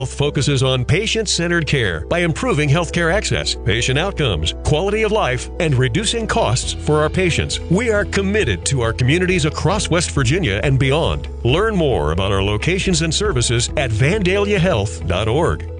focuses on patient-centered care by improving healthcare access, patient outcomes, quality of life, and reducing costs for our patients. We are committed to our communities across West Virginia and beyond. Learn more about our locations and services at vandaliahealth.org.